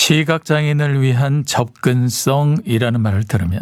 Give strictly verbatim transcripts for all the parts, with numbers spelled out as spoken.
시각장애인을 위한 접근성이라는 말을 들으면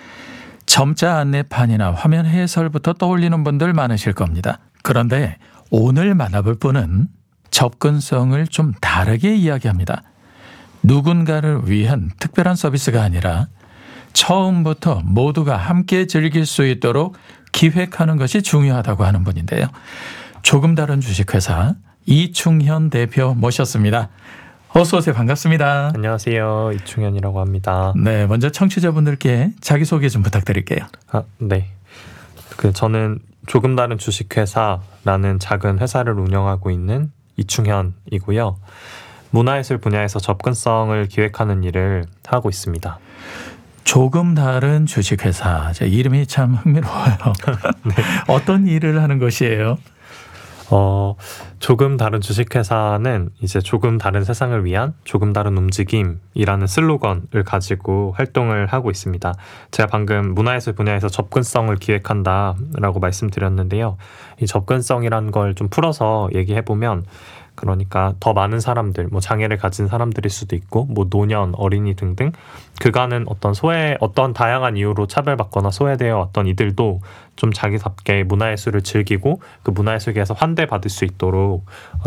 점자 안내판이나 화면 해설부터 떠올리는 분들 많으실 겁니다. 그런데 오늘 만나볼 분은 접근성을 좀 다르게 이야기합니다. 누군가를 위한 특별한 서비스가 아니라 처음부터 모두가 함께 즐길 수 있도록 기획하는 것이 중요하다고 하는 분인데요. 조금 다른 주식회사 이충현 대표 모셨습니다. 어서 오세요. 반갑습니다. 안녕하세요. 이충현이라고 합니다. 네, 먼저 청취자분들께 자기소개 좀 부탁드릴게요. 아, 네. 그 저는 조금 다른 주식회사라는 작은 회사를 운영하고 있는 이충현이고요. 문화예술 분야에서 접근성을 기획하는 일을 하고 있습니다. 조금 다른 주식회사. 이름이 참 흥미로워요. 네. 어떤 일을 하는 것이에요? 어, 조금 다른 주식회사는 이제 조금 다른 세상을 위한 조금 다른 움직임이라는 슬로건을 가지고 활동을 하고 있습니다. 제가 방금 문화예술 분야에서 접근성을 기획한다라고 말씀드렸는데요. 이 접근성이라는 걸 좀 풀어서 얘기해보면 그러니까 더 많은 사람들, 뭐 장애를 가진 사람들일 수도 있고, 뭐 노년, 어린이 등등 그간은 어떤 소외, 어떤 다양한 이유로 차별받거나 소외되어 왔던 이들도 좀 자기답게 문화예술을 즐기고 그 문화예술계에서 환대받을 수 있도록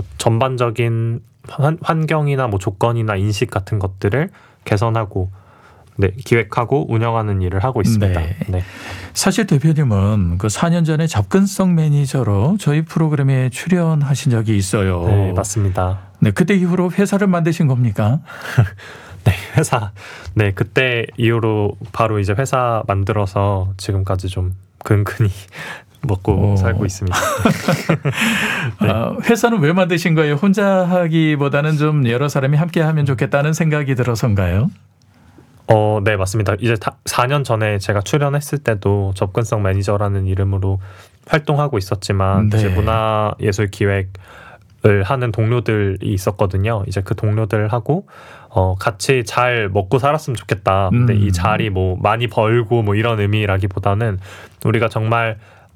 전반적인 환, 환경이나 뭐 조건이나 인식 같은 것들을 개선하고 네, 기획하고 운영하는 일을 하고 있습니다. 네. 네. 사실 대표님은 그 사 년 전에 접근성 매니저로 저희 프로그램에 출연하신 적이 있어요. 네, 맞습니다. 네, 그때 이후로 회사를 만드신 겁니까? 네, 회사. 네, 그때 이후로 바로 이제 회사 만들어서 지금까지 좀 근근히 먹고 오. 살고 있습니다. 네. 아, 회사는 왜 만드신 거예요? 혼자 하기보다는 좀 여러 사람이 함께 하면 좋겠다는 생각이 들어서인가요? 어, 네, 맞습니다. 이제 사 년 전에 제가 출연했을 때도 접근성 매니저라는 이름으로 활동하고 있었지만, 네. 이제 문화예술 기획을 하는 동료들이 있었거든요. 이제 그 동료들하고 어, 같이 잘 먹고 살았으면 좋겠다. 근데 음. 이 잘이 뭐 많이 벌고 뭐 이런 의미라기보다는 우리가 정말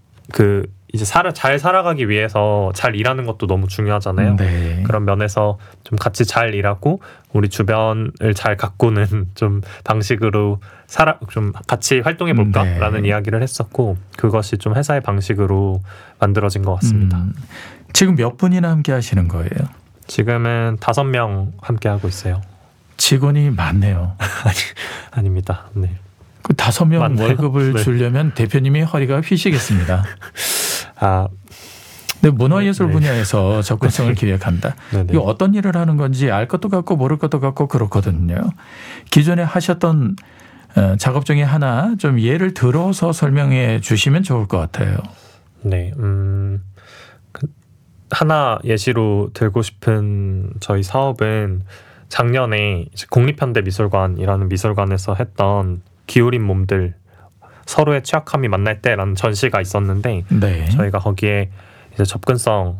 그 이제 살아, 잘 살아가기 위해서 잘 일하는 것도 너무 중요하잖아요. 네. 그런 면에서 좀 같이 잘 일하고 우리 주변을 잘 가꾸는 좀 방식으로 살아, 좀 같이 활동해 볼까라는 네. 이야기를 했었고 그것이 좀 회사의 방식으로 만들어진 것 같습니다. 음. 지금 몇 분이나 함께 하시는 거예요? 지금은 다섯 명 함께 하고 있어요. 직원이 많네요. 아니, 아닙니다. 네. 그 다섯 명 맞나요? 월급을 네. 주려면 대표님이 허리가 휘시겠습니다. 아, 근데 문화예술 네. 분야에서 접근성을 기획한다. 네네. 이거 어떤 일을 하는 건지 알 것도 같고 모를 것도 같고 그렇거든요. 기존에 하셨던 작업 중에 하나 좀 예를 들어서 설명해 주시면 좋을 것 같아요. 네, 음, 그 하나 예시로 들고 싶은 저희 사업은 작년에 국립현대미술관이라는 미술관에서 했던 기울인 몸들 서로의 취약함이 만날 때라는 전시가 있었는데 네. 저희가 거기에 이제 접근성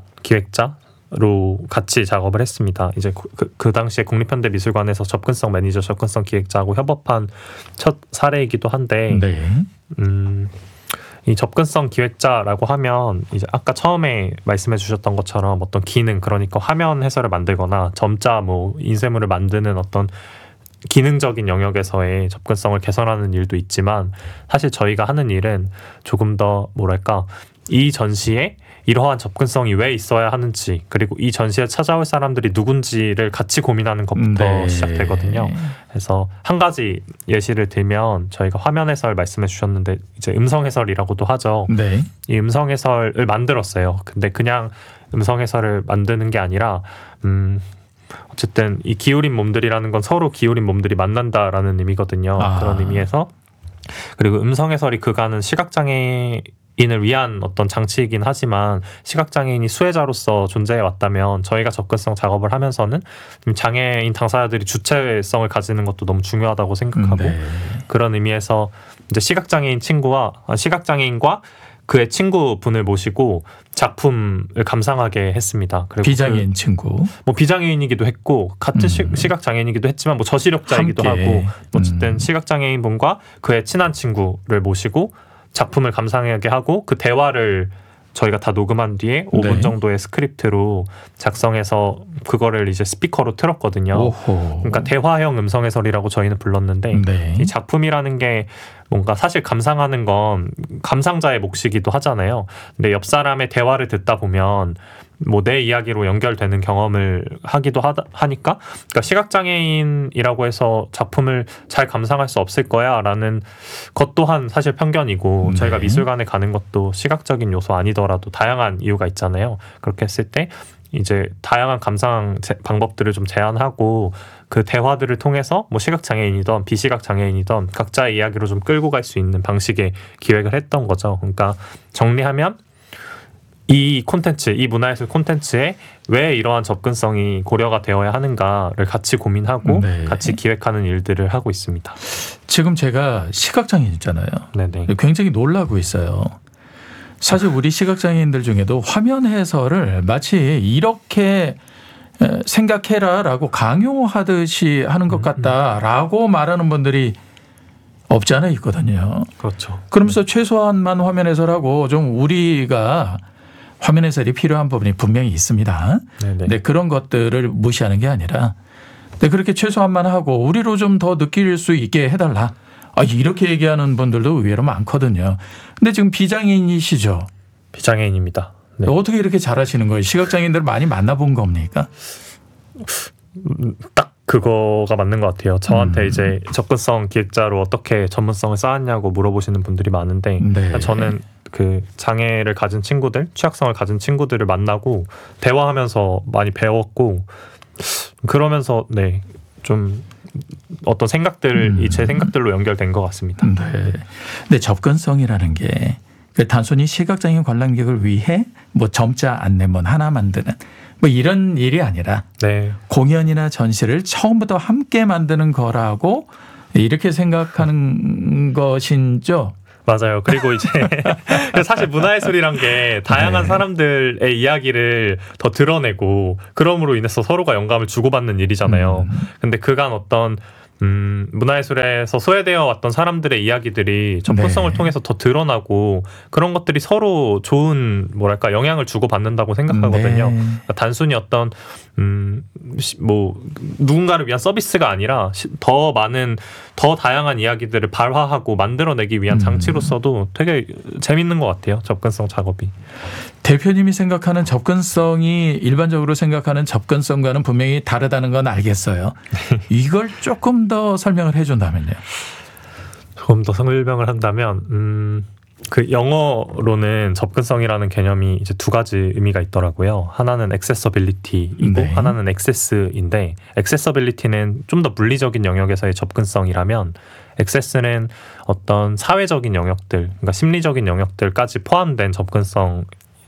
기획자로 같이 작업을 했습니다. 이제 그, 그 당시에 국립현대미술관에서 접근성 매니저, 접근성 기획자하고 협업한 첫 사례이기도 한데 네. 음, 이 접근성 기획자라고 하면 이제 아까 처음에 말씀해 주셨던 것처럼 어떤 기능, 그러니까 화면 해설을 만들거나 점자, 뭐 인쇄물을 만드는 어떤 기능적인 영역에서의 접근성을 개선하는 일도 있지만 사실 저희가 하는 일은 조금 더 뭐랄까 이 전시에 이러한 접근성이 왜 있어야 하는지 그리고 이 전시에 찾아올 사람들이 누군지를 같이 고민하는 것부터 네. 시작되거든요. 그래서 한 가지 예시를 들면 저희가 화면 해설 말씀해 주셨는데 이제 음성 해설이라고도 하죠. 네. 이 음성 해설을 만들었어요. 근데 그냥 음성 해설을 만드는 게 아니라 음 어쨌든 이 기울인 몸들이라는 건 서로 기울인 몸들이 만난다라는 의미거든요. 아. 그런 의미에서 그리고 음성 해설이 그간은 시각장애인을 위한 어떤 장치이긴 하지만 시각장애인이 수혜자로서 존재해 왔다면 저희가 접근성 작업을 하면서는 장애인 당사자들이 주체성을 가지는 것도 너무 중요하다고 생각하고 네. 그런 의미에서 이제 시각장애인 친구와 시각장애인과 그의 친구분을 모시고 작품을 감상하게 했습니다. 그리고 비장애인 그, 친구, 뭐 비장애인이기도 했고 같은 음. 시각 장애인이기도 했지만 뭐 저시력자이기도 함께. 하고 어쨌든 음. 시각 장애인분과 그의 친한 친구를 모시고 작품을 감상하게 하고 그 대화를 저희가 다 녹음한 뒤에 오 분 네. 정도의 스크립트로 작성해서 그거를 이제 스피커로 틀었거든요. 오호. 그러니까 대화형 음성 해설이라고 저희는 불렀는데 네. 이 작품이라는 게 뭔가 사실 감상하는 건 감상자의 몫이기도 하잖아요. 근데 옆 사람의 대화를 듣다 보면 뭐 내 이야기로 연결되는 경험을 하기도 하다, 하니까 그러니까 시각장애인이라고 해서 작품을 잘 감상할 수 없을 거야 라는 것 또한 사실 편견이고 네. 저희가 미술관에 가는 것도 시각적인 요소 아니더라도 다양한 이유가 있잖아요. 그렇게 했을 때 이제 다양한 감상 제, 방법들을 좀 제안하고 그 대화들을 통해서 뭐 시각장애인이든 비시각장애인이든 각자의 이야기로 좀 끌고 갈 수 있는 방식의 기획을 했던 거죠. 그러니까 정리하면 이 콘텐츠, 이 문화예술 콘텐츠에 왜 이러한 접근성이 고려가 되어야 하는가를 같이 고민하고 네. 같이 기획하는 일들을 하고 있습니다. 지금 제가 시각장애인이잖아요. 네네. 굉장히 놀라고 있어요. 사실 우리 시각장애인들 중에도 화면 해설을 마치 이렇게 생각해라라고 강요하듯이 하는 것 같다라고 말하는 분들이 없지 않아 있거든요. 그렇죠. 그러면서 최소한만 화면 해설하고 좀 우리가 화면 해설이 필요한 부분이 분명히 있습니다. 네네. 근데 그런 것들을 무시하는 게 아니라 근데 그렇게 최소한만 하고 우리로 좀 더 느낄 수 있게 해달라. 아, 이렇게 얘기하는 분들도 의외로 많거든요. 근데 지금 비장애인이시죠? 비장애인입니다. 네. 어떻게 이렇게 잘하시는 거예요? 시각장애인들 많이 만나본 겁니까? 음, 딱 그거가 맞는 것 같아요. 저한테 음. 이제 접근성 기획자로 어떻게 전문성을 쌓았냐고 물어보시는 분들이 많은데 네. 저는 그 장애를 가진 친구들, 취약성을 가진 친구들을 만나고 대화하면서 많이 배웠고 그러면서 네, 좀 어떤 생각들이 음. 제 생각들로 연결된 것 같습니다. 네. 근데 접근성이라는 게 단순히 시각장애인 관람객을 위해 뭐 점자 안내문 하나 만드는 뭐 이런 일이 아니라 네, 공연이나 전시를 처음부터 함께 만드는 거라고 이렇게 생각하는 것인죠. 맞아요. 그리고 이제 사실 문화예술이란 게 다양한 네. 사람들의 이야기를 더 드러내고 그럼으로 인해서 서로가 영감을 주고받는 일이잖아요. 음. 근데 그간 어떤 음, 문화예술에서 소외되어 왔던 사람들의 이야기들이 접근성을 네. 통해서 더 드러나고 그런 것들이 서로 좋은 뭐랄까 영향을 주고받는다고 생각하거든요. 네. 그러니까 단순히 어떤 음, 시- 뭐 누군가를 위한 서비스가 아니라 시- 더 많은 더 다양한 이야기들을 발화하고 만들어내기 위한 음. 장치로서도 되게 재밌는 것 같아요. 접근성 작업이. 대표님이 생각하는 접근성이 일반적으로 생각하는 접근성과는 분명히 다르다는 건 알겠어요. 이걸 조금 더 설명을 해준다면요. 조금 더 설명을 한다면 음, 그 영어로는 접근성이라는 개념이 이제 두 가지 의미가 있더라고요. 하나는 accessibility이고 네. 하나는 access인데 accessibility는 좀 더 물리적인 영역에서의 접근성이라면 access는 어떤 사회적인 영역들, 그러니까 심리적인 영역들까지 포함된 접근성을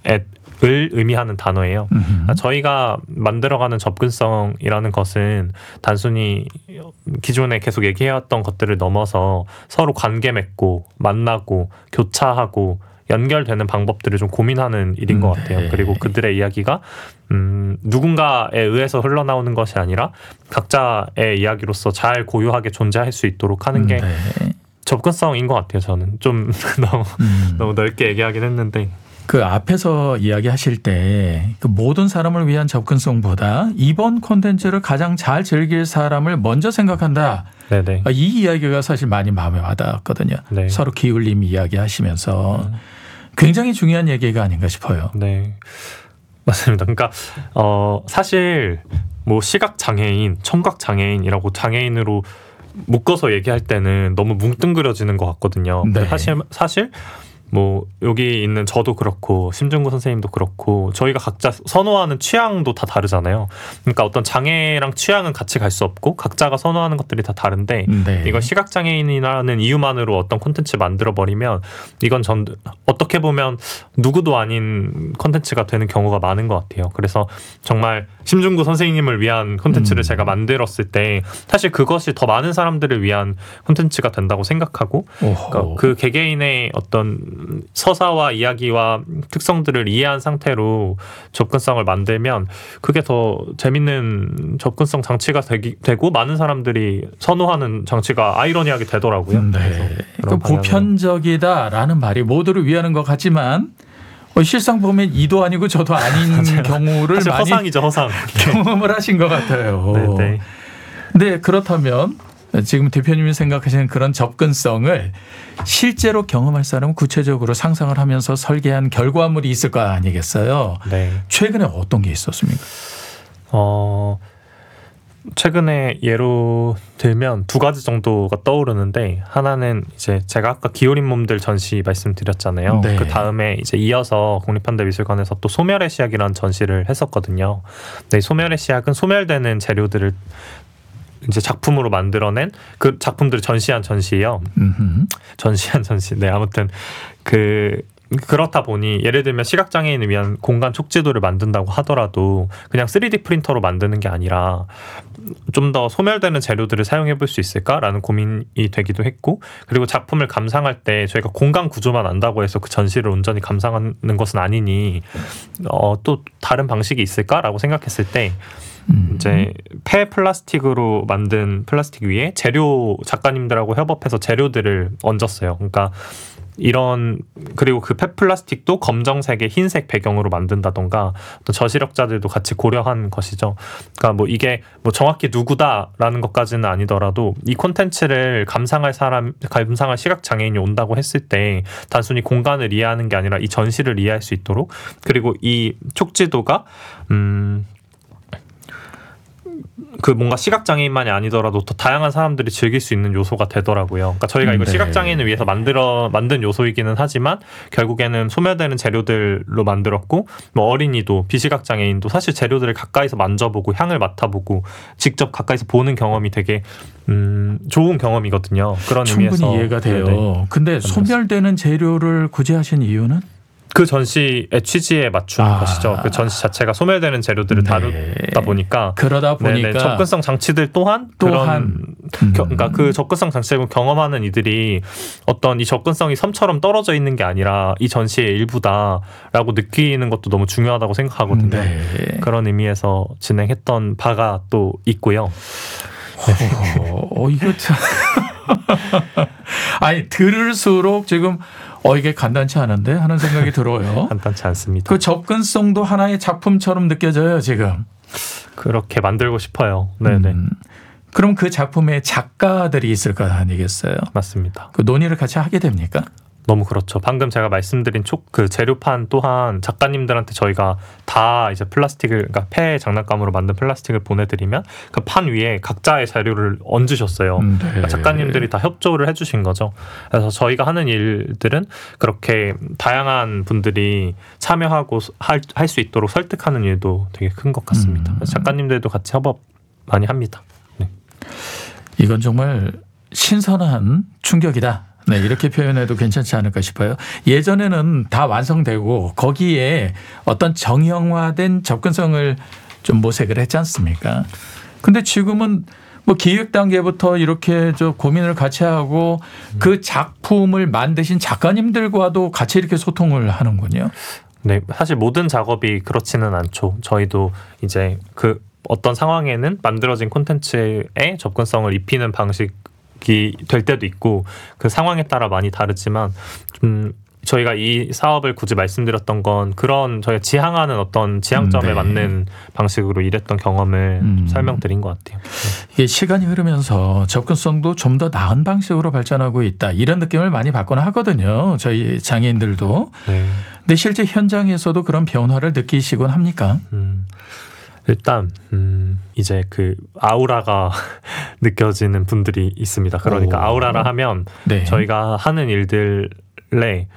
의미하는 단어예요. 음흠. 저희가 만들어가는 접근성이라는 것은 단순히 기존에 계속 얘기해왔던 것들을 넘어서 서로 관계 맺고 만나고 교차하고 연결되는 방법들을 좀 고민하는 일인 것 같아요. 네. 그리고 그들의 이야기가 음, 누군가에 의해서 흘러나오는 것이 아니라 각자의 이야기로서 잘 고유하게 존재할 수 있도록 하는 게 네. 접근성인 것 같아요. 저는 좀 너무, 음. 너무 넓게 얘기하긴 했는데 그 앞에서 이야기하실 때 그 모든 사람을 위한 접근성보다 이번 콘텐츠를 가장 잘 즐길 사람을 먼저 생각한다. 네네. 이 이야기가 사실 많이 마음에 와닿았거든요. 네. 서로 기울림 이야기하시면서 음. 굉장히 중요한 얘기가 아닌가 싶어요. 네, 맞습니다. 그러니까 어, 사실 뭐 시각 장애인, 청각 장애인이라고 장애인으로 묶어서 얘기할 때는 너무 뭉뚱그려지는 것 같거든요. 네. 근데 사실 사실 뭐 여기 있는 저도 그렇고 심준구 선생님도 그렇고 저희가 각자 선호하는 취향도 다 다르잖아요. 그러니까 어떤 장애랑 취향은 같이 갈 수 없고 각자가 선호하는 것들이 다 다른데 네. 이걸 시각장애인이라는 이유만으로 어떤 콘텐츠 만들어버리면 이건 전 어떻게 보면 누구도 아닌 콘텐츠가 되는 경우가 많은 것 같아요. 그래서 정말 심준구 선생님을 위한 콘텐츠를 음. 제가 만들었을 때 사실 그것이 더 많은 사람들을 위한 콘텐츠가 된다고 생각하고 그러니까 그 개개인의 어떤 서사와 이야기와 특성들을 이해한 상태로 접근성을 만들면 그게 더 재밌는 접근성 장치가 되기, 되고 많은 사람들이 선호하는 장치가 아이러니하게 되더라고요. 네. 그래서 그 그런 방향으로. 보편적이다라는 말이 모두를 위하는 것 같지만 어, 실상 보면 이도 아니고 저도 아닌 경우를 사실 많이 허상이죠, 허상. 경험을 하신 것 같아요. 네네. 네, 그렇다면 지금 대표님이 생각하시는 그런 접근성을 실제로 경험할 사람은 구체적으로 상상을 하면서 설계한 결과물이 있을 거 아니겠어요? 네. 최근에 어떤 게 있었습니까? 어, 최근에 예로 들면 두 가지 정도가 떠오르는데, 하나는 이제 제가 아까 기울인 몸들 전시 말씀드렸잖아요. 네. 그 다음에 이제 이어서 국립현대미술관에서 또 소멸의 시약이라는 전시를 했었거든요. 네, 소멸의 시약은 소멸되는 재료들을 이제 작품으로 만들어낸 그 작품들을 전시한 전시예요. 음흠. 전시한 전시. 네, 아무튼 그 그렇다 보니 예를 들면 시각장애인을 위한 공간 촉지도를 만든다고 하더라도 그냥 쓰리디 프린터로 만드는 게 아니라 좀 더 소멸되는 재료들을 사용해 볼 수 있을까라는 고민이 되기도 했고, 그리고 작품을 감상할 때 저희가 공간 구조만 안다고 해서 그 전시를 온전히 감상하는 것은 아니니 어, 또 다른 방식이 있을까라고 생각했을 때 음. 이제 폐 플라스틱으로 만든 플라스틱 위에 재료 작가님들하고 협업해서 재료들을 얹었어요. 그러니까 이런, 그리고 그 폐 플라스틱도 검정색의 흰색 배경으로 만든다던가 또 저시력자들도 같이 고려한 것이죠. 그러니까 뭐 이게 뭐 정확히 누구다라는 것까지는 아니더라도 이 콘텐츠를 감상할 사람, 감상할 시각 장애인이 온다고 했을 때 단순히 공간을 이해하는 게 아니라 이 전시를 이해할 수 있도록, 그리고 이 촉지도가 음. 그 뭔가 시각장애인만이 아니더라도 더 다양한 사람들이 즐길 수 있는 요소가 되더라고요. 그러니까 저희가 이거 네. 시각장애인을 위해서 만들어 만든 요소이기는 하지만 결국에는 소멸되는 재료들로 만들었고, 뭐 어린이도 비시각장애인도 사실 재료들을 가까이서 만져보고 향을 맡아보고 직접 가까이서 보는 경험이 되게 음, 좋은 경험이거든요. 그런 충분히 의미에서 이해가 돼요. 네네. 근데 소멸되는 재료를 구제하신 이유는? 그 전시의 취지에 맞춘 아. 것이죠. 그 전시 자체가 소멸되는 재료들을 네. 다루다 보니까 그러다 보니까 네네, 접근성 장치들 또한 또한 그런 겨, 그러니까 그 접근성 장치를 경험하는 이들이 어떤 이 접근성이 섬처럼 떨어져 있는 게 아니라 이 전시의 일부다라고 느끼는 것도 너무 중요하다고 생각하거든요. 네. 그런 의미에서 진행했던 바가 또 있고요. 어, 어, 이거 참. 아니, 들을수록 지금 어, 이게 간단치 않은데 하는 생각이 들어요. 간단치 않습니다. 그 접근성도 하나의 작품처럼 느껴져요, 지금. 그렇게 만들고 싶어요. 네네. 음, 그럼 그 작품에 작가들이 있을 거 아니겠어요? 맞습니다. 그 논의를 같이 하게 됩니까? 너무 그렇죠. 방금 제가 말씀드린 촉, 그 재료판 또한 작가님들한테 저희가 다 이제 플라스틱을, 그러니까 폐 장난감으로 만든 플라스틱을 보내드리면 그 판 위에 각자의 재료를 얹으셨어요. 음, 네. 그러니까 작가님들이 다 협조를 해주신 거죠. 그래서 저희가 하는 일들은 그렇게 다양한 분들이 참여하고 할 수 있도록 설득하는 일도 되게 큰 것 같습니다. 음. 그래서 작가님들도 같이 협업 많이 합니다. 네. 이건 정말 신선한 충격이다. 네, 이렇게 표현해도 괜찮지 않을까 싶어요. 예전에는 다 완성되고 거기에 어떤 정형화된 접근성을 좀 모색을 했지 않습니까? 근데 지금은 뭐 기획 단계부터 이렇게 저 고민을 같이 하고 그 작품을 만드신 작가님들과도 같이 이렇게 소통을 하는군요. 네, 사실 모든 작업이 그렇지는 않죠. 저희도 이제 그 어떤 상황에는 만들어진 콘텐츠에 접근성을 입히는 방식 될 때도 있고 그 상황에 따라 많이 다르지만 좀 저희가 이 사업을 굳이 말씀드렸던 건 그런 저희가 지향하는 어떤 지향점에 네. 맞는 방식으로 일했던 경험을 음. 설명드린 것 같아요. 이게 시간이 흐르면서 접근성도 좀 더 나은 방식으로 발전하고 있다. 이런 느낌을 많이 받곤 하거든요. 저희 장애인들도. 네. 근데 실제 현장에서도 그런 변화를 느끼시곤 합니까? 음. 일단 음 이제 그 아우라가 느껴지는 분들이 있습니다. 그러니까 오. 아우라라 하면 네. 저희가 하는 일들에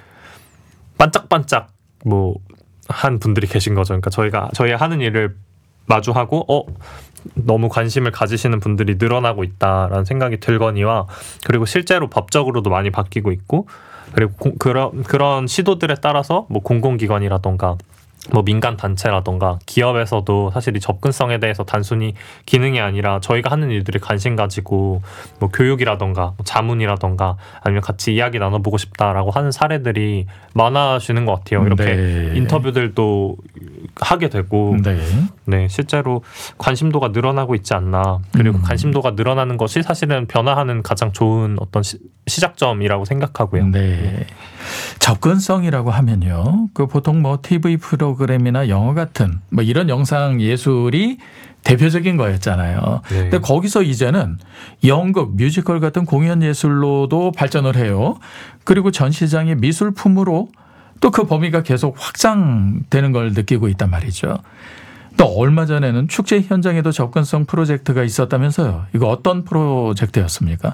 반짝반짝 뭐 한 분들이 계신 거죠. 그러니까 저희가 저희 하는 일을 마주하고 어 너무 관심을 가지시는 분들이 늘어나고 있다라는 생각이 들거니와, 그리고 실제로 법적으로도 많이 바뀌고 있고, 그리고 고, 그런 그런 시도들에 따라서 뭐 공공기관이라던가 뭐 민간 단체라던가 기업에서도 사실 이 접근성에 대해서 단순히 기능이 아니라 저희가 하는 일들에 관심 가지고 뭐 교육이라던가 뭐 자문이라던가 아니면 같이 이야기 나눠보고 싶다라고 하는 사례들이 많아지는 것 같아요. 이렇게 네. 인터뷰들도 하게 되고 네. 네, 실제로 관심도가 늘어나고 있지 않나. 그리고 음. 관심도가 늘어나는 것이 사실은 변화하는 가장 좋은 어떤 시, 시작점이라고 생각하고요. 네. 접근성이라고 하면요. 그 보통 뭐 티비 프로그램이나 영화 같은 뭐 이런 영상 예술이 대표적인 거였잖아요. 네. 근데 거기서 이제는 연극, 뮤지컬 같은 공연 예술로도 발전을 해요. 그리고 전 시장의 미술품으로 또 그 범위가 계속 확장되는 걸 느끼고 있단 말이죠. 또 얼마 전에는 축제 현장에도 접근성 프로젝트가 있었다면서요. 이거 어떤 프로젝트였습니까?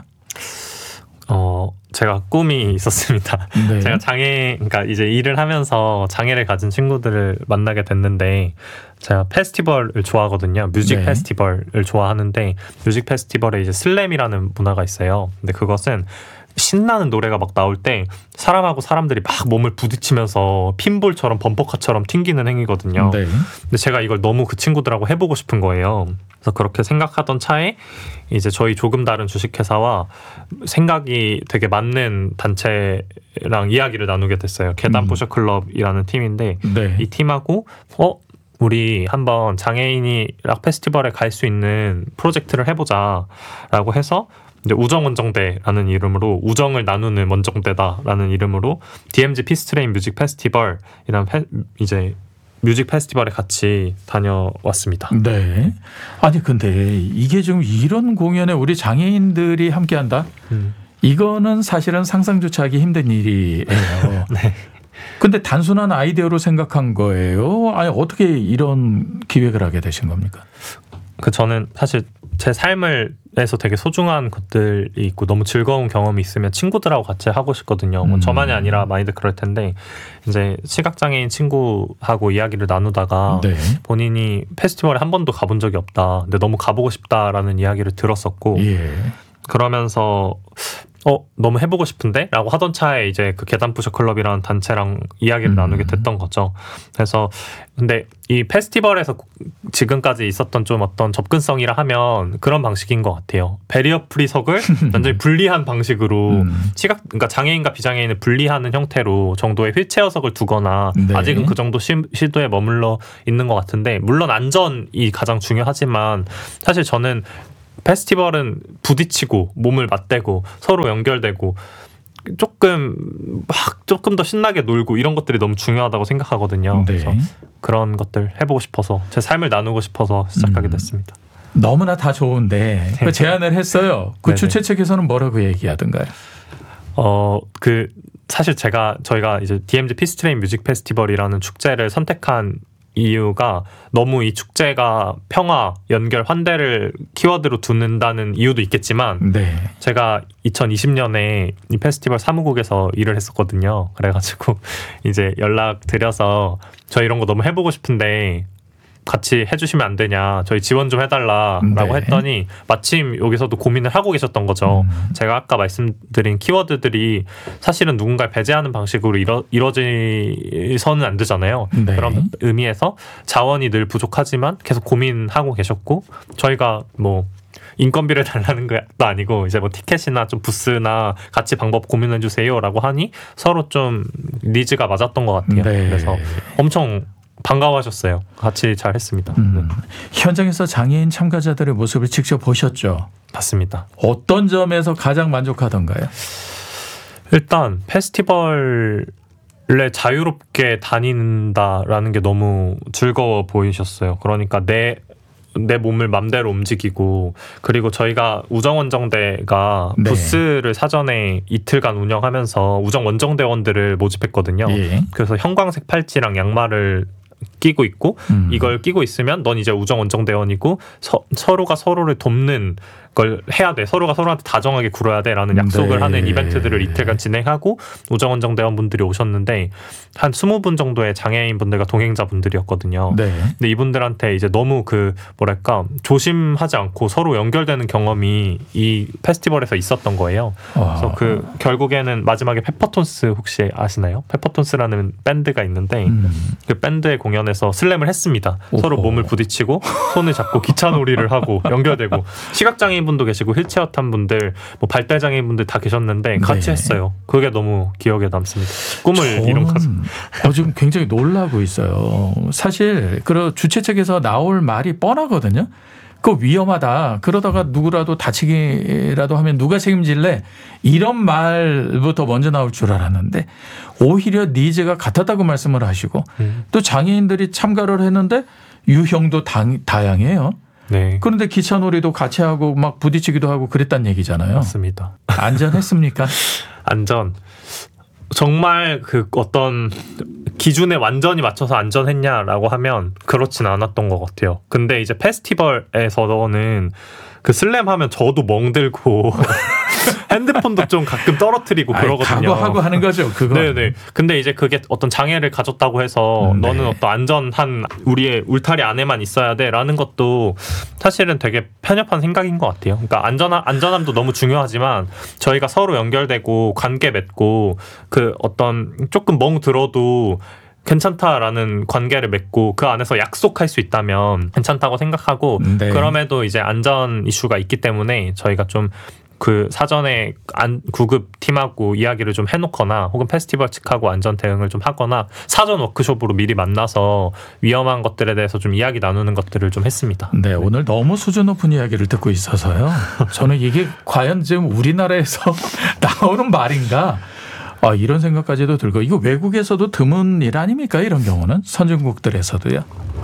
어, 제가 꿈이 있었습니다. 네. 제가 장애, 그러니까 이제 일을 하면서 장애를 가진 친구들을 만나게 됐는데, 제가 페스티벌을 좋아하거든요. 뮤직 네. 페스티벌을 좋아하는데, 뮤직 페스티벌에 이제 슬램이라는 문화가 있어요. 근데 그것은 신나는 노래가 막 나올 때 사람하고 사람들이 막 몸을 부딪히면서 핀볼처럼 범퍼카처럼 튕기는 행위거든요. 네. 근데 제가 이걸 너무 그 친구들하고 해보고 싶은 거예요. 그래서 그렇게 생각하던 차에 이제 저희 조금 다른 주식회사와 생각이 되게 맞는 단체랑 이야기를 나누게 됐어요. 계단 음. 부셔클럽이라는 팀인데 네. 이 팀하고 어? 우리 한번 장애인이 락 페스티벌에 갈 수 있는 프로젝트를 해보자 라고 해서 이제 우정원정대라는 이름으로 우정을 나누는 원정대다라는 이름으로 디엠지 피스트레인 뮤직 페스티벌이라는 페, 이제 뮤직 페스티벌에 같이 다녀왔습니다. 네. 아니 근데 이게 좀 이런 공연에 우리 장애인들이 함께한다? 음. 이거는 사실은 상상조차 하기 힘든 일이에요. 네. 근데 단순한 아이디어로 생각한 거예요? 아니 어떻게 이런 기획을 하게 되신 겁니까? 그 저는 사실 제 삶에서 되게 소중한 것들이 있고 너무 즐거운 경험이 있으면 친구들하고 같이 하고 싶거든요. 뭐 음. 저만이 아니라 많이들 그럴 텐데 이제 시각장애인 친구하고 이야기를 나누다가 네. 본인이 페스티벌에 한 번도 가본 적이 없다. 근데 너무 가보고 싶다라는 이야기를 들었었고 예. 그러면서 어 너무 해보고 싶은데? 라고 하던 차에 이제 그 계단 부셔 클럽이라는 단체랑 이야기를 음. 나누게 됐던 거죠. 그래서 근데 이 페스티벌에서 지금까지 있었던 좀 어떤 접근성이라 하면 그런 방식인 것 같아요. 베리어 프리석을 완전히 분리한 방식으로 음. 시각 그러니까 장애인과 비장애인을 분리하는 형태로 정도의 휠체어석을 두거나 네. 아직은 그 정도 시, 시도에 머물러 있는 것 같은데 물론 안전이 가장 중요하지만 사실 저는 페스티벌은 부딪히고 몸을 맞대고 서로 연결되고 조금 막 조금 더 신나게 놀고 이런 것들이 너무 중요하다고 생각하거든요. 네. 그래서 그런 것들 해보고 싶어서 제 삶을 나누고 싶어서 시작하게 음. 됐습니다. 너무나 다 좋은데 그 제안을 했어요. 그 네네. 주최 측에서는 뭐라고 얘기하던가요? 어, 그 사실 제가 저희가 이제 디엠지 피스트레인 뮤직 페스티벌이라는 축제를 선택한 이유가 너무 이 축제가 평화, 연결, 환대를 키워드로 두는다는 이유도 있겠지만 네. 제가 이천이십 년에 이 페스티벌 사무국에서 일을 했었거든요. 그래가지고 이제 연락 드려서 저 이런 거 너무 해보고 싶은데 같이 해주시면 안 되냐, 저희 지원 좀 해달라라고 네. 했더니 마침 여기서도 고민을 하고 계셨던 거죠. 음. 제가 아까 말씀드린 키워드들이 사실은 누군가를 배제하는 방식으로 이뤄, 이뤄지서는 안 되잖아요. 네. 그런 의미에서 자원이 늘 부족하지만 계속 고민하고 계셨고 저희가 뭐 인건비를 달라는 것도 아니고 이제 뭐 티켓이나 좀 부스나 같이 방법 고민해 주세요라고 하니 서로 좀 니즈가 맞았던 것 같아요. 네. 그래서 엄청 반가워하셨어요. 같이 잘 했습니다. 음. 네. 현장에서 장애인 참가자들의 모습을 직접 보셨죠? 맞습니다. 어떤 점에서 가장 만족하던가요? 일단 페스티벌에 자유롭게 다닌다라는 게 너무 즐거워 보이셨어요. 그러니까 내 내 몸을 맘대로 움직이고 그리고 저희가 우정원정대가 네. 부스를 사전에 이틀간 운영하면서 우정원정대원들을 모집했거든요. 예. 그래서 형광색 팔찌랑 양말을 끼고 있고 음. 이걸 끼고 있으면 넌 이제 우정원정대원이고 서, 서로가 서로를 돕는 걸 해야 돼. 서로가 서로한테 다정하게 굴어야 돼라는 약속을 네. 하는 이벤트들을 이틀간 진행하고 우정원정대원분들이 오셨는데 한 스무 분 정도의 장애인분들과 동행자분들이었거든요. 네. 근데 이분들한테 이제 너무 그 뭐랄까 조심하지 않고 서로 연결되는 경험이 이 페스티벌에서 있었던 거예요. 그래서 아. 그 결국에는 마지막에 페퍼톤스 혹시 아시나요? 페퍼톤스라는 밴드가 있는데 음. 그 밴드의 공연에서 안에서 슬램을 했습니다. 오호. 서로 몸을 부딪히고 손을 잡고 기차놀이를 하고 연결되고 시각장애인분도 계시고 휠체어 탄 분들, 뭐 발달장애인분들 다 계셨는데 같이 네. 했어요. 그게 너무 기억에 남습니다. 꿈을 이룬 가족. 어, 지금 굉장히 놀라고 있어요. 사실 그 주최 측에서 나올 말이 뻔하거든요. 그 위험하다. 그러다가 누구라도 다치기라도 하면 누가 책임질래? 이런 말부터 먼저 나올 줄 알았는데 오히려 니즈가 같았다고 말씀을 하시고 음. 또 장애인들이 참가를 했는데 유형도 다, 다양해요. 네. 그런데 기차놀이도 같이 하고 막 부딪히기도 하고 그랬단 얘기잖아요. 맞습니다. 안전했습니까? 안전. 정말 그 어떤 기준에 완전히 맞춰서 안전했냐라고 하면 그렇진 않았던 것 같아요. 근데 이제 페스티벌에서는 그 슬램 하면 저도 멍들고 핸드폰도 좀 가끔 떨어뜨리고 그러거든요. 각오하고 하는 거죠. 그거. 네네. 근데 이제 그게 어떤 장애를 가졌다고 해서 음, 네. 너는 어떤 안전한 우리의 울타리 안에만 있어야 돼라는 것도 사실은 되게 편협한 생각인 것 같아요. 그러니까 안전함, 안전함도 너무 중요하지만 저희가 서로 연결되고 관계 맺고 그 어떤 조금 멍 들어도 괜찮다라는 관계를 맺고 그 안에서 약속할 수 있다면 괜찮다고 생각하고 네. 그럼에도 이제 안전 이슈가 있기 때문에 저희가 좀 그 사전에 안, 구급 팀하고 이야기를 좀 해놓거나 혹은 페스티벌 측하고 안전 대응을 좀 하거나 사전 워크숍으로 미리 만나서 위험한 것들에 대해서 좀 이야기 나누는 것들을 좀 했습니다. 네, 오늘 너무 수준 높은 이야기를 듣고 있어서요. 저는 이게 과연 지금 우리나라에서 나오는 말인가? 아, 이런 생각까지도 들고 이거 외국에서도 드문 일 아닙니까? 이런 경우는 선진국들에서도요.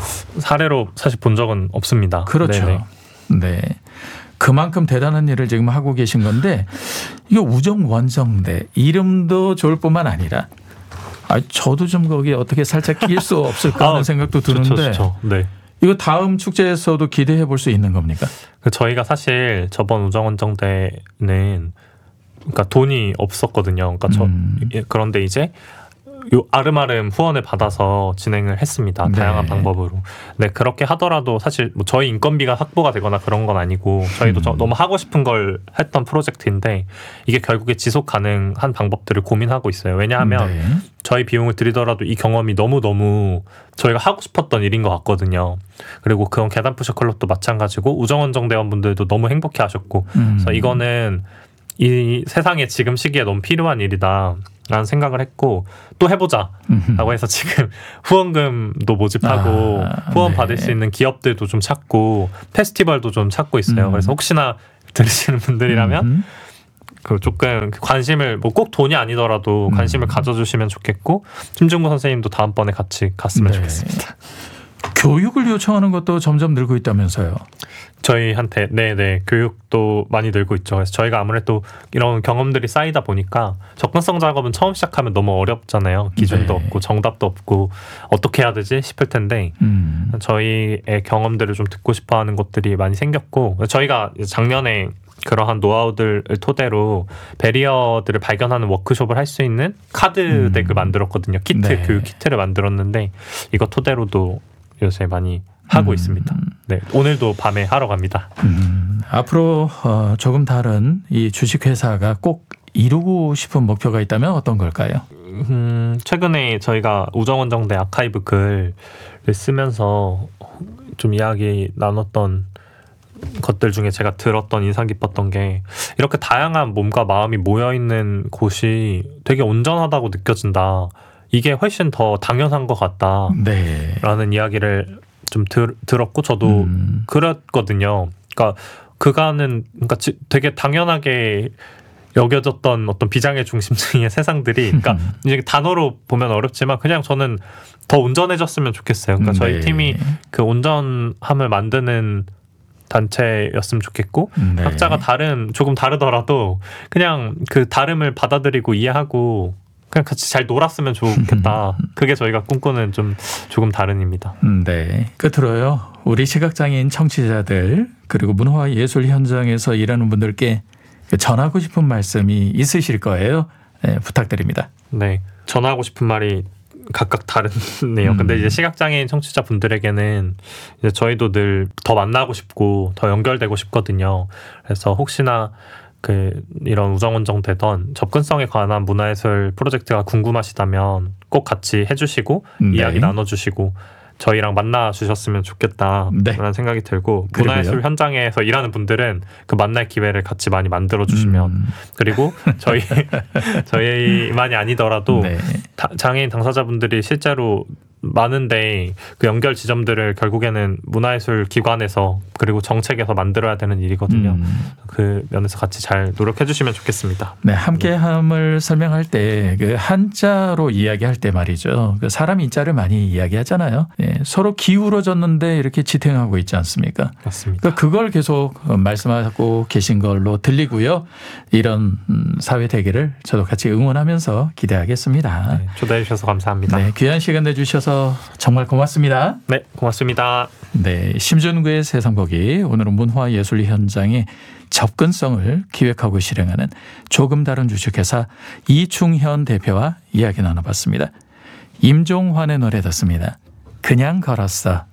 사례로 사실 본 적은 없습니다. 그렇죠. 네네. 네. 그만큼 대단한 일을 지금 하고 계신 건데 이거 우정원정대 이름도 좋을 뿐만 아니라 아, 저도 좀 거기 어떻게 살짝 끼일 수 없을까 하는 아, 생각도 좋죠, 드는데 좋죠. 네. 이거 다음 축제에서도 기대해 볼 수 있는 겁니까? 그 저희가 사실 저번 우정원정대는 그러니까 돈이 없었거든요. 그러니까 저 음. 예, 그런데 이제 요 아름아름 후원을 받아서 진행을 했습니다. 네. 다양한 방법으로. 네, 그렇게 하더라도 사실 뭐 저희 인건비가 확보가 되거나 그런 건 아니고 저희도 음. 저, 너무 하고 싶은 걸 했던 프로젝트인데 이게 결국에 지속 가능한 방법들을 고민하고 있어요. 왜냐하면 네. 저희 비용을 들이더라도 이 경험이 너무너무 저희가 하고 싶었던 일인 것 같거든요. 그리고 그건 계단 푸셔 클럽도 마찬가지고 우정원정 대원분들도 너무 행복해 하셨고 음. 그래서 이거는 이 세상에 지금 시기에 너무 필요한 일이다 라는 생각을 했고 또 해보자 라고 해서 지금 후원금도 모집하고 아, 후원 네. 받을 수 있는 기업들도 좀 찾고 페스티벌도 좀 찾고 있어요. 음. 그래서 혹시나 들으시는 분들이라면 음. 그 조금 관심을 뭐 꼭 돈이 아니더라도 음. 관심을 가져주시면 좋겠고 심중구 선생님도 다음번에 같이 갔으면 네. 좋겠습니다. 교육을 요청하는 것도 점점 늘고 있다면서요. 저희한테 네네 교육도 많이 늘고 있죠. 그래서 저희가 아무래도 이런 경험들이 쌓이다 보니까 접근성 작업은 처음 시작하면 너무 어렵잖아요. 기준도 네. 없고 정답도 없고 어떻게 해야 되지 싶을 텐데 음. 저희의 경험들을 좀 듣고 싶어하는 것들이 많이 생겼고 저희가 작년에 그러한 노하우들을 토대로 배리어들을 발견하는 워크숍을 할 수 있는 카드 덱을 음. 만들었거든요. 키트 네. 교육 키트를 만들었는데 이거 토대로도 요새 많이 하고 음. 있습니다. 네, 오늘도 밤에 하러 갑니다. 음. 앞으로 어, 조금 다른 이 주식회사가 꼭 이루고 싶은 목표가 있다면 어떤 걸까요? 음, 최근에 저희가 우정원정대 아카이브 글을 쓰면서 좀 이야기 나눴던 것들 중에 제가 들었던 인상 깊었던 게 이렇게 다양한 몸과 마음이 모여있는 곳이 되게 온전하다고 느껴진다. 이게 훨씬 더 당연한 것 같다라는 네. 이야기를 좀 들, 들었고 저도 음. 그랬거든요. 그러니까 그가는 그러니까 지- 되게 당연하게 여겨졌던 어떤 비장의 중심층의 세상들이 그러니까 이제 단어로 보면 어렵지만 그냥 저는 더 온전해졌으면 좋겠어요. 그러니까 저희 네. 팀이 그 온전함을 만드는 단체였으면 좋겠고 네. 각자가 다른 조금 다르더라도 그냥 그 다름을 받아들이고 이해하고 그냥 같이 잘 놀았으면 좋겠다. 그게 저희가 꿈꾸는 좀 조금 다른입니다. 음, 네. 끝으로요. 우리 시각장애인 청취자들 그리고 문화 예술 현장에서 일하는 분들께 전하고 싶은 말씀이 있으실 거예요. 네, 부탁드립니다. 네, 전하고 싶은 말이 각각 다르네요. 음. 근데 이제 시각장애인 청취자 분들에게는 이제 저희도 늘 더 만나고 싶고 더 연결되고 싶거든요. 그래서 혹시나 그 이런 우정원정 되던 접근성에 관한 문화예술 프로젝트가 궁금하시다면 꼭 같이 해주시고 네. 이야기 나눠주시고 저희랑 만나 주셨으면 좋겠다 네. 라는 생각이 들고 그리고요. 문화예술 현장에서 일하는 분들은 그 만날 기회를 같이 많이 만들어 주시면 음. 그리고 저희 저희만이 아니더라도 네. 다- 장애인 당사자분들이 실제로 많은데 그 연결 지점들을 결국에는 문화예술 기관에서 그리고 정책에서 만들어야 되는 일이거든요. 음. 그 면에서 같이 잘 노력해 주시면 좋겠습니다. 네, 함께함을 설명할 때 그 한자로 이야기할 때 말이죠. 그 사람 인자를 많이 이야기하잖아요. 예, 서로 기울어졌는데 이렇게 지탱하고 있지 않습니까? 맞습니다. 그러니까 그걸 계속 말씀하고 계신 걸로 들리고요. 이런 음, 사회 대결을 저도 같이 응원하면서 기대하겠습니다. 네, 초대해 주셔서 감사합니다. 네, 귀한 시간 내주셔서 정말 고맙습니다. 네, 고맙습니다. 네, 심준구의 세상보기 오늘은 문화예술 현장의 접근성을 기획하고 실행하는 조금 다른 주식회사 이충현 대표와 이야기 나눠봤습니다. 임종환의 노래 듣습니다. 그냥 걸었어.